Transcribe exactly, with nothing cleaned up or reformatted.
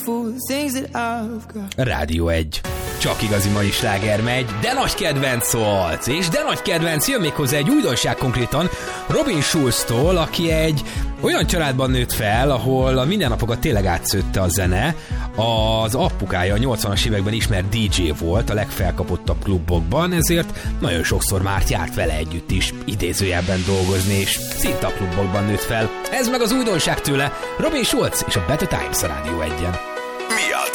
Rádió egy. Csak igazi mai sláger megy, de nagy kedvenc szólsz, és de nagy kedvenc jön még hozzá egy újdonság konkrétan Robin Schulztól, aki egy olyan családban nőtt fel, ahol a mindennapokat tényleg átszőtte a zene. Az apukája a nyolcvanas években ismert dé dzsé volt a legfelkapottabb klubokban, ezért nagyon sokszor már járt vele együtt is idézőjelben dolgozni, és szinte a klubokban nőtt fel. Ez meg az újdonság tőle, Robin Schulz és a Better Times a Rádió egyen. Mi a